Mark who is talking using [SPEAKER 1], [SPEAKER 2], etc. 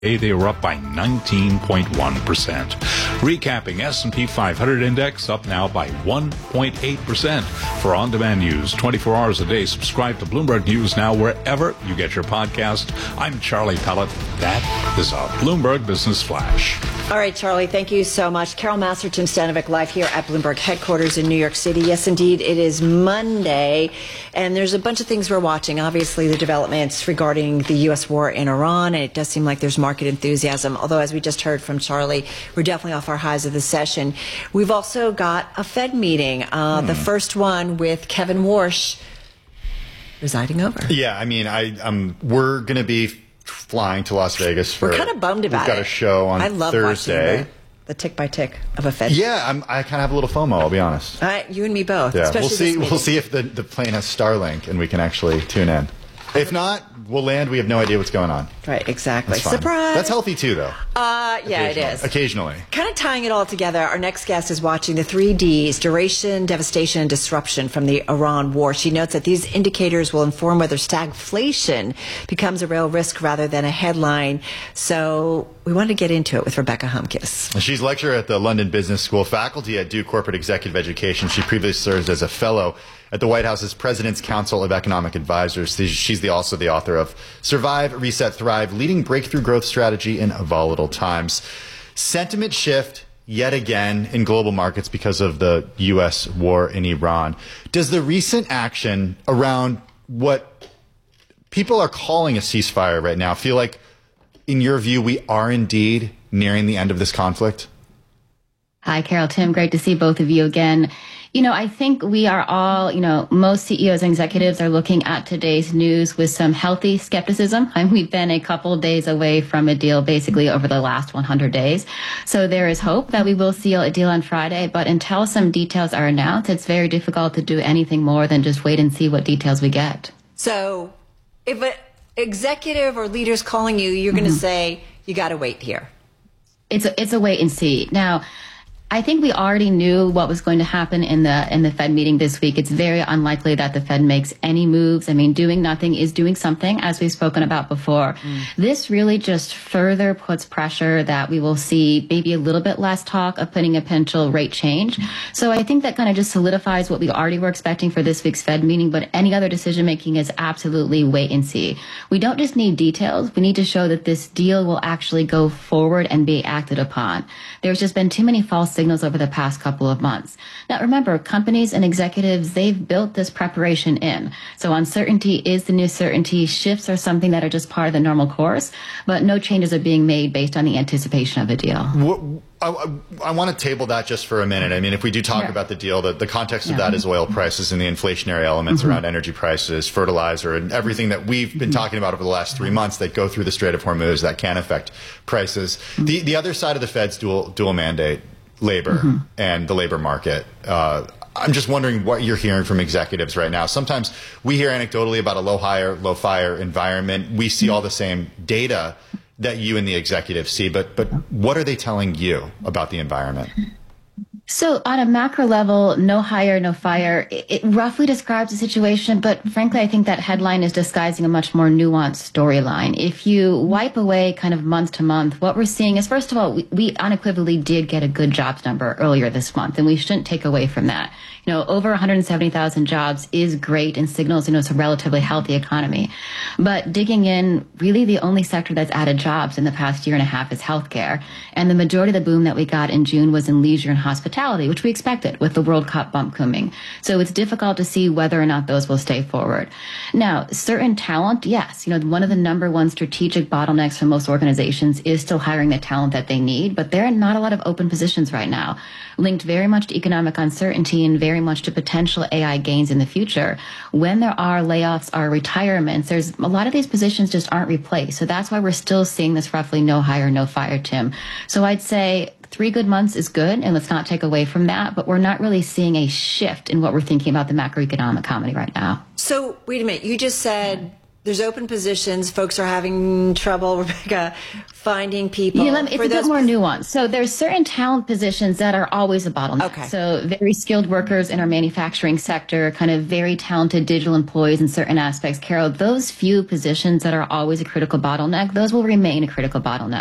[SPEAKER 1] They were up by 19.1%. Recapping, S&P 500 index up now by 1.8%. For on-demand news 24 hours a day, subscribe to Bloomberg News Now wherever you get your podcast. I'm Charlie Pellet. That is a Bloomberg Business Flash.
[SPEAKER 2] All right, Charlie, thank you so much. Carol Masterton, Stanovic, live here at Bloomberg headquarters in New York City. Yes, indeed, it is Monday, and there's a bunch of things we're watching. Obviously, the developments regarding the U.S. war in Iran, and it does seem like there's market enthusiasm, although as we just heard from Charlie, we're definitely off our highs of the session. We've also got a Fed meeting, the first one with Kevin Warsh presiding over.
[SPEAKER 3] Yeah, I mean, we're going to be flying to Las Vegas for.
[SPEAKER 2] We're kind of bummed about it.
[SPEAKER 3] We've got a show on
[SPEAKER 2] I love
[SPEAKER 3] Thursday.
[SPEAKER 2] Watching the tick by tick of a Fed.
[SPEAKER 3] Yeah, I kind of have a little FOMO. I'll be honest.
[SPEAKER 2] You and me both.
[SPEAKER 3] Yeah,
[SPEAKER 2] especially
[SPEAKER 3] we'll see if the plane has Starlink and we can actually tune in. If not, we'll land. We have no idea what's going on.
[SPEAKER 2] Right, exactly.
[SPEAKER 3] That's fine.
[SPEAKER 2] Surprise.
[SPEAKER 3] That's healthy too, though.
[SPEAKER 2] Yeah, it is.
[SPEAKER 3] Occasionally.
[SPEAKER 2] Kind of tying it all together, our next guest is watching the 3Ds, duration, devastation, and disruption from the Iran war. She notes that these indicators will inform whether stagflation becomes a real risk rather than a headline. So we wanted to get into it with Rebecca Humkes.
[SPEAKER 3] She's lecturer at the London Business School, faculty at Duke Corporate Executive Education. She previously served as a fellow at the White House's President's Council of Economic Advisors. She's also the author of Survive, Reset, Thrive, Leading Breakthrough Growth Strategy in Volatile Times. Sentiment shift yet again in global markets because of the U.S. war in Iran. Does the recent action around what people are calling a ceasefire right now feel like, in your view, we are indeed nearing the end of this conflict?
[SPEAKER 4] Hi, Carol, Tim. Great to see both of you again. You know, I think we are all, most CEOs and executives are looking at today's news with some healthy skepticism. I mean, we've been a couple of days away from a deal basically over the last 100 days. So there is hope that we will see a deal on Friday. But until some details are announced, it's very difficult to do anything more than just wait and see what details we get.
[SPEAKER 2] So if an executive or leader's calling you, you're going to say, you got to wait here.
[SPEAKER 4] It's a wait and see. Now, I think we already knew what was going to happen in the Fed meeting this week. It's very unlikely that the Fed makes any moves. I mean, doing nothing is doing something, as we've spoken about before. This really just further puts pressure that we will see maybe a little bit less talk of putting a potential rate change. So I think that kind of just solidifies what we already were expecting for this week's Fed meeting, but any other decision making is absolutely wait and see. We don't just need details. We need to show that this deal will actually go forward and be acted upon. There's just been too many false signals over the past couple of months. Now, remember, companies and executives, they've built this preparation in. So uncertainty is the new certainty. Shifts are something that are just part of the normal course, but no changes are being made based on the anticipation of a deal.
[SPEAKER 3] I want to table that just for a minute. I mean, if we do talk about the deal, the context of that is oil prices and the inflationary elements around energy prices, fertilizer, and everything that we've been talking about over the last 3 months that go through the Strait of Hormuz that can affect prices. The other side of the Fed's dual mandate, labor and the labor market. I'm just wondering what you're hearing from executives right now. Sometimes we hear anecdotally about a low hire, low fire environment. We see all the same data that you and the executives see, but what are they telling you about the environment?
[SPEAKER 4] So on a macro level, no hire, no fire, it roughly describes the situation. But frankly, I think that headline is disguising a much more nuanced storyline. If you wipe away kind of month to month, what we're seeing is, first of all, we unequivocally did get a good jobs number earlier this month, and we shouldn't take away from that. Over 170,000 jobs is great and signals, it's a relatively healthy economy. But digging in, really the only sector that's added jobs in the past year and a half is healthcare. And the majority of the boom that we got in June was in leisure and hospitality, which we expected with the World Cup bump coming. So it's difficult to see whether or not those will stay forward. Now, certain talent, yes. One of the number one strategic bottlenecks for most organizations is still hiring the talent that they need, but there are not a lot of open positions right now, linked very much to economic uncertainty and very much to potential AI gains in the future. When there are layoffs or retirements, there's a lot of these positions just aren't replaced. So that's why we're still seeing this roughly no hire, no fire, Tim. So I'd say 3 good months is good, and let's not take away from that, but we're not really seeing a shift in what we're thinking about the macroeconomic economy right now.
[SPEAKER 2] So wait a minute, you just said There's open positions. Folks are having trouble, Rebecca, finding people.
[SPEAKER 4] It's a bit more nuanced. So there's certain talent positions that are always a bottleneck.
[SPEAKER 2] Okay.
[SPEAKER 4] So very skilled workers in our manufacturing sector, kind of very talented digital employees in certain aspects. Carol, those few positions that are always a critical bottleneck, those will remain a critical bottleneck.